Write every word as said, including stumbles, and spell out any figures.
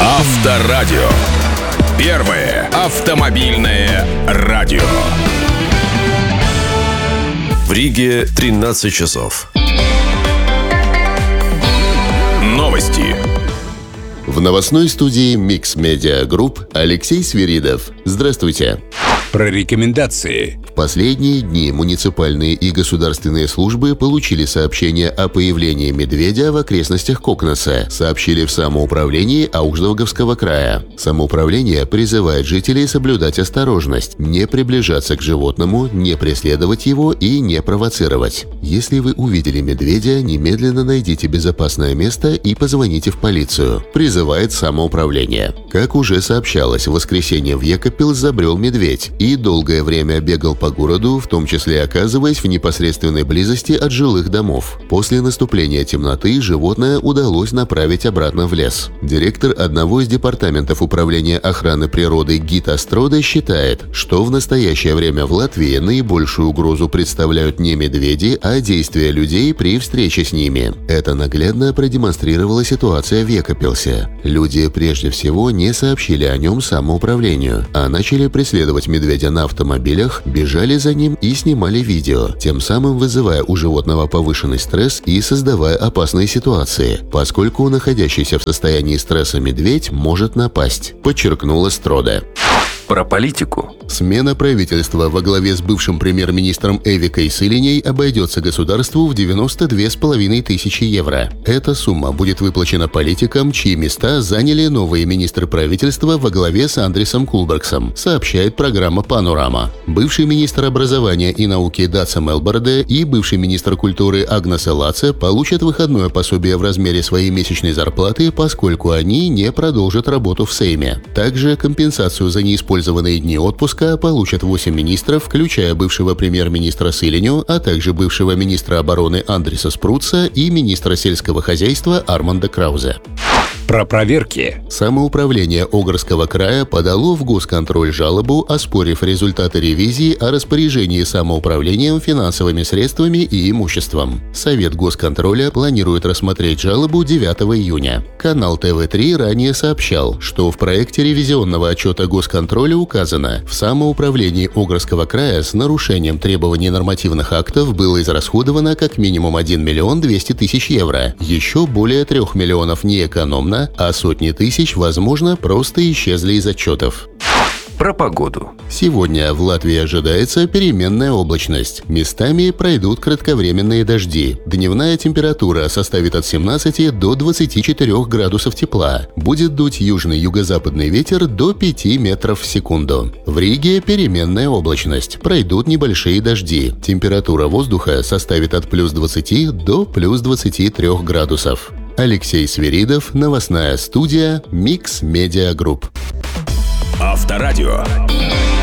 Авторадио. Первое автомобильное радио. В Риге тринадцать часов. Новости. В новостной студии Mix Media Group Алексей Свиридов. Здравствуйте. Про рекомендации. В последние дни муниципальные и государственные службы получили сообщение о появлении медведя в окрестностях Кокнеса, сообщили в самоуправлении Аугсдауговского края. Самоуправление призывает жителей соблюдать осторожность, не приближаться к животному, не преследовать его и не провоцировать. Если вы увидели медведя, немедленно найдите безопасное место и позвоните в полицию, призывает самоуправление. Как уже сообщалось, в воскресенье в Екапелс забрел медведь и долгое время бегал по городу, в том числе оказываясь в непосредственной близости от жилых домов. После наступления темноты животное удалось направить обратно в лес. Директор одного из департаментов управления охраны природы Гита Строда считает, что в настоящее время в Латвии наибольшую угрозу представляют не медведи, а действия людей при встрече с ними. Это наглядно продемонстрировала ситуация в Екапелсе. Люди прежде всего не сообщили о нем самоуправлению, а начали преследовать медведя на автомобилях, бежали за ним и снимали видео, тем самым вызывая у животного повышенный стресс и создавая опасные ситуации, поскольку находящийся в состоянии стресса медведь может напасть, подчеркнула Строда. Про политику. Смена правительства во главе с бывшим премьер-министром Эвикой Силиней обойдется государству в девяносто две с половиной тысячи евро. Эта сумма будет выплачена политикам, чьи места заняли новые министры правительства во главе с Андрисом Кулбергсом, сообщает программа «Панорама». Бывший министр образования и науки Даца Мелбарде и бывший министр культуры Агнес Лаце получат выходное пособие в размере своей месячной зарплаты, поскольку они не продолжат работу в Сейме. Также компенсацию за неиспользованные дни отпуска получат восемь министров, включая бывшего премьер-министра Силиню, а также бывшего министра обороны Андриса Спруца и министра сельского хозяйства Арманда Краузе. Про проверки. Самоуправление Огрского края подало в госконтроль жалобу, оспорив результаты ревизии о распоряжении самоуправлением финансовыми средствами и имуществом. Совет госконтроля планирует рассмотреть жалобу девятого июня. Канал тэ вэ три ранее сообщал, что в проекте ревизионного отчета госконтроля указано, в самоуправлении Огрского края с нарушением требований нормативных актов было израсходовано как минимум один миллион двести тысяч евро, еще более трех миллионов неэкономно, а сотни тысяч, возможно, просто исчезли из отчетов. Про погоду. Сегодня в Латвии ожидается переменная облачность. Местами пройдут кратковременные дожди. Дневная температура составит от семнадцати до двадцати четырёх градусов тепла. Будет дуть южный юго-западный ветер до пяти метров в секунду. В Риге переменная облачность. Пройдут небольшие дожди. Температура воздуха составит от плюс двадцати до плюс двадцати трёх градусов. Алексей Свиридов, новостная студия Mix Media Group. Авторадио.